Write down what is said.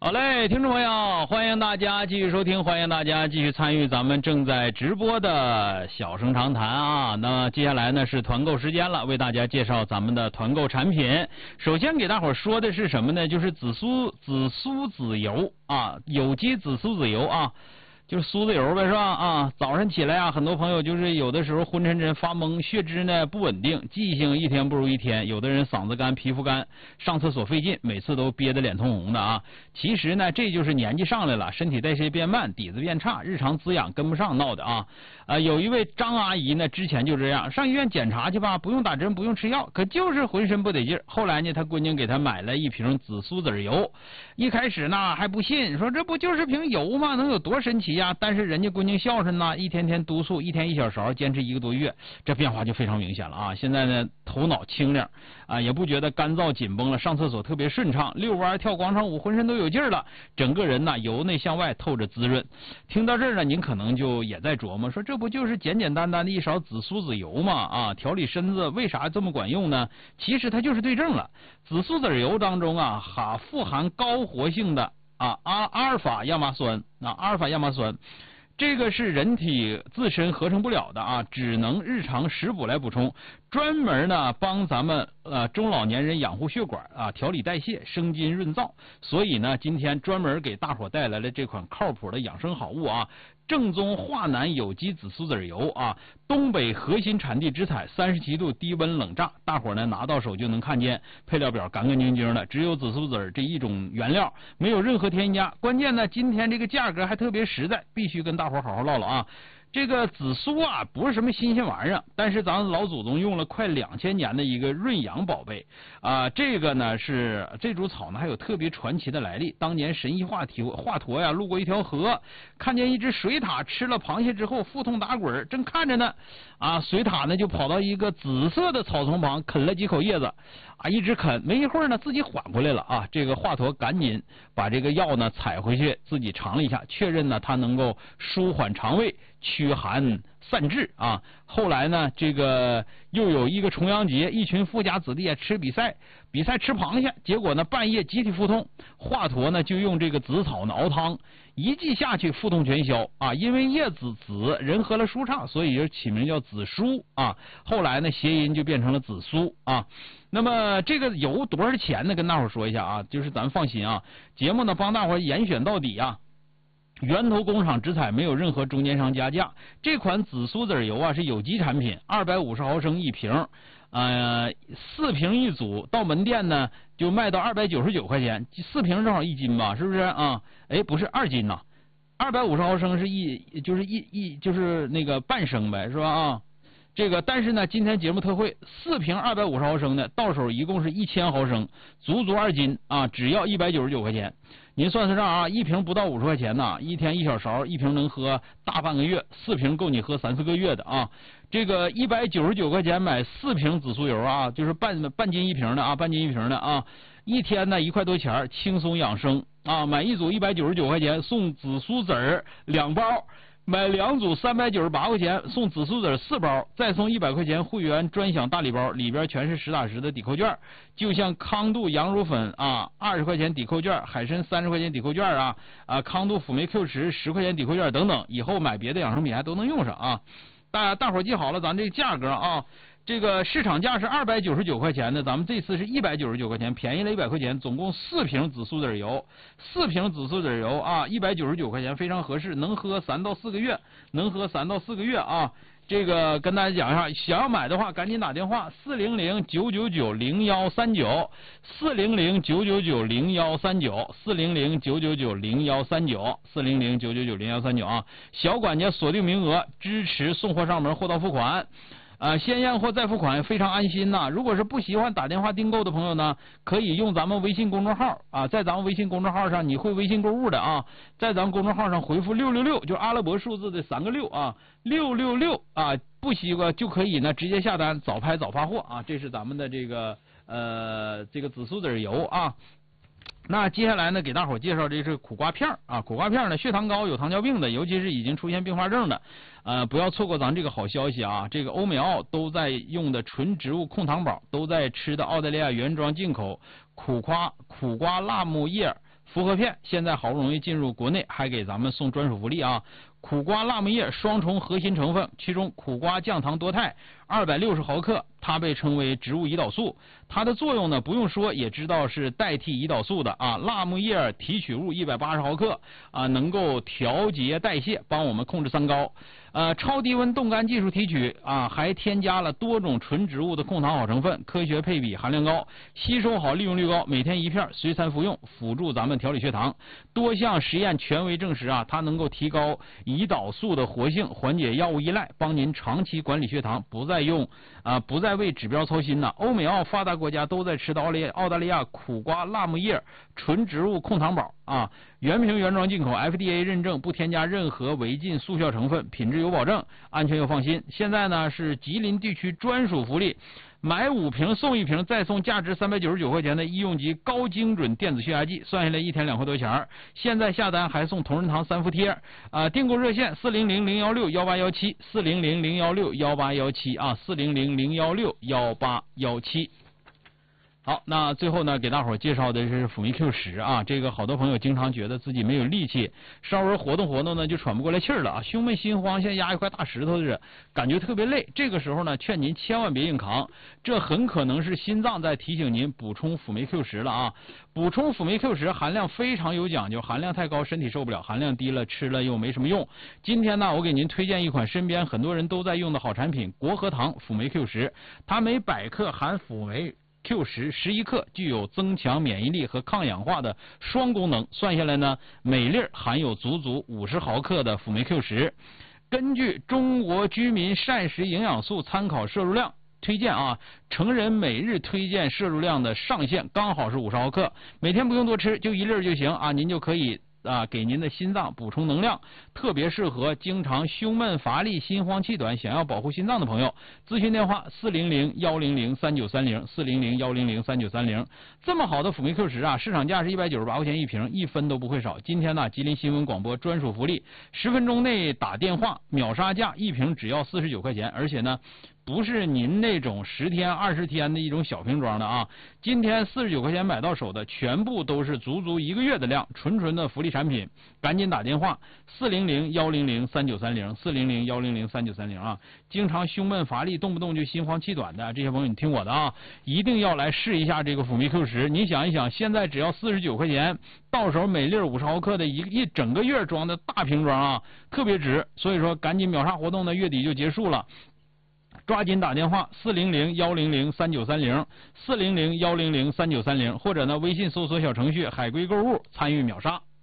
好嘞，听众朋友，欢迎大家继续收听，欢迎大家继续参与咱们正在直播的小声长谈啊。那接下来呢是团购时间了，为大家介绍咱们的团购产品。首先给大伙说的是什么呢？就是紫苏籽油啊，有机紫苏籽油啊。就是苏子油呗，是吧？啊，早上起来啊，很多朋友就是有的时候昏沉沉发懵，血脂呢不稳定，记性一天不如一天，有的人嗓子干、皮肤干，上厕所费劲，每次都憋得脸通红的啊。其实呢，这就是年纪上来了，身体代谢变慢，底子变差，日常滋养跟不上闹的啊。有一位张阿姨呢，之前就这样，上医院检查去吧，不用打针，不用吃药，可就是浑身不得劲儿。后来呢，她闺女给她买了一瓶紫苏籽油，一开始呢还不信，说这不就是瓶油吗？能有多神奇？但是人家闺女孝顺呐，一天天督促，一天1小勺，坚持1个多月，这变化就非常明显了啊！现在呢，头脑清亮啊，也不觉得干燥紧绷了，上厕所特别顺畅，遛弯、跳广场舞，浑身都有劲儿了，整个人呢由内向外透着滋润。听到这儿呢，您可能就也在琢磨，说这不就是简简单单的一勺紫苏籽油吗？啊，调理身子为啥这么管用呢？其实它就是对症了。紫苏籽油当中啊，富含高活性的阿尔法亚麻酸阿尔法亚麻酸，这个是人体自身合成不了的啊，只能日常食补来补充，专门呢帮咱们中老年人养护血管啊，调理代谢，生津润燥。所以呢，今天专门给大伙带来了这款靠谱的养生好物啊。正宗华南有机紫苏籽油啊，东北核心产地直采，37度低温冷榨，大伙呢拿到手就能看见，配料表干干净净的，只有紫苏籽这一种原料，没有任何添加。关键呢，今天这个价格还特别实在，必须跟大伙好好唠唠啊。这个紫苏啊，不是什么新鲜玩意儿，但是咱老祖宗用了快2000年的一个润养宝贝啊。这个呢是这株草呢还有特别传奇的来历。当年神医华佗呀路过一条河，看见一只水獭吃了螃蟹之后腹痛打滚，正看着呢啊，水獭呢就跑到一个紫色的草丛旁啃了几口叶子啊，一直啃，没一会儿呢自己缓过来了啊。这个华佗赶紧把这个药呢采回去，自己尝了一下，确认呢它能够舒缓肠胃，驱寒散滞啊。后来呢，这个又有一个重阳节，一群富家子弟吃比赛吃螃蟹，结果呢半夜集体腹痛，华佗呢就用这个紫草呢熬汤，一剂下去腹痛全消啊。因为叶子紫，人喝了舒畅，所以就起名叫紫苏啊。后来呢谐音就变成了紫苏啊。那么这个油多少钱呢？跟大伙说一下啊，就是咱放心啊，节目呢帮大伙严选到底啊。源头工厂直采，没有任何中间商加价。这款紫苏籽油啊是有机产品，250毫升一瓶，4瓶一组，到门店呢就卖到299块钱，4瓶正好1斤吧，是不是啊？哎，不是2斤呐，250毫升是就是那个半升呗，是吧啊？这个，但是呢，今天节目特惠，4瓶250毫升的，到手一共是1000毫升，足2斤啊，只要199块钱。您算算账啊，一瓶不到50块钱呐，一天1小勺，一瓶能喝大半个月，4瓶够你喝3-4个月的啊。这个199块钱买4瓶紫苏油啊，就是半斤一瓶的啊，半斤一瓶的啊，一天呢1块多钱，轻松养生啊。买一组199块钱送紫苏籽儿2包。买2组398块钱送紫苏籽4包，再送100块钱会员专享大礼包，里边全是实打实的抵扣券，就像康度羊乳粉啊20块钱抵扣券，海参30块钱抵扣券康度辅酶 Q 池10块钱抵扣券等等，以后买别的养生品还都能用上啊。大伙记好了，咱这个价格啊，这个市场价是299块钱的，咱们这次是199块钱，便宜了100块钱，总共4瓶紫苏籽油，4瓶紫苏籽油啊，199块钱非常合适，能喝3到4个月，啊。这个跟大家讲一下，想要买的话赶紧打电话400-999-0139，400-999-0139，400-999-0139，400-999-0139啊。小管家锁定名额，支持送货上门，货到付款。先验货再付款，非常安心呐。如果是不喜欢打电话订购的朋友呢，可以用咱们微信公众号啊，在咱们微信公众号上，你会微信购物的啊，在咱们公众号上回复666，就阿拉伯数字的3个6啊，666啊，不习惯就可以呢直接下单，早拍早发货啊。这是咱们的这个紫苏籽油啊。那接下来呢，给大伙介绍这是苦瓜片啊。苦瓜片呢，血糖高、有糖尿病的，尤其是已经出现并发症的，不要错过咱这个好消息啊！这个欧美奥都在用的纯植物控糖宝，都在吃的澳大利亚原装进口苦瓜辣木叶复合片现在好不容易进入国内，还给咱们送专属福利啊！苦瓜辣木叶双重核心成分，其中苦瓜降糖多肽260毫克，它被称为植物胰岛素，它的作用呢不用说也知道是代替胰岛素的啊。辣木叶提取物180毫克啊，能够调节代谢，帮我们控制三高。超低温冻干技术提取啊，还添加了多种纯植物的控糖好成分，科学配比，含量高，吸收好，利用率高，每天1片随餐服用，辅助咱们调理血糖。多项实验权威证实啊，它能够提高胰岛素的活性，缓解药物依赖，帮您长期管理血糖，不再为指标操心了。欧美澳发达国家都在吃的澳大利亚苦瓜辣木叶纯植物控糖宝啊，原瓶原装进口 FDA 认证，不添加任何违禁速效成分，品质有保证，安全又放心。现在呢是吉林地区专属福利，买5瓶送1瓶，再送价值399块钱的医用级高精准电子血压计，算下来1天2块多钱。现在下单还送同仁堂3伏贴啊！订购热线400-016-1817 400-016-1817啊400-016-1817。好，那最后呢，给大伙儿介绍的是辅酶 Q10啊，这个好多朋友经常觉得自己没有力气，稍微活动活动呢就喘不过来气儿了啊，胸闷心慌，像压一块大石头似的，感觉特别累。这个时候呢，劝您千万别硬扛，这很可能是心脏在提醒您补充辅酶 Q10了啊。补充辅酶 Q10含量非常有讲究，含量太高身体受不了，含量低了吃了又没什么用。今天呢，我给您推荐一款身边很多人都在用的好产品——国和堂辅酶 Q10，它每100克含辅酶Q10 11克，具有增强免疫力和抗氧化的双功能。算下来呢，每粒含有足足50毫克的辅酶 Q10。根据中国居民膳食营养素参考摄入量推荐啊，成人每日推荐摄入量的上限刚好是50毫克，每天不用多吃，就1粒就行啊，您就可以给您的心脏补充能量，特别适合经常胸闷乏力、心慌气短、想要保护心脏的朋友。咨询电话400-100-3930 400-100-3930。这么好的辅酶 Q10啊，市场价是198块钱1瓶，1分都不会少。今天呢，吉林新闻广播专属福利，10分钟内打电话秒杀价，1瓶只要49块钱，而且呢，不是您那种10天20天的一种小瓶装的啊，今天49块钱买到手的全部都是足足1个月的量，纯的福利产品，赶紧打电话400-100-3930 400-100-3930啊！经常胸闷乏力，动不动就心慌气短的这些朋友，你听我的啊，一定要来试一下这个辅酶 Q10。你想一想，现在只要49块钱，到手每粒50毫克的一整个月装的大瓶装啊，特别值。所以说，赶紧秒杀活动呢，月底就结束了。抓紧打电话400-100-3930 400-100-3930，或者呢微信搜索小程序海龟购物参与秒杀。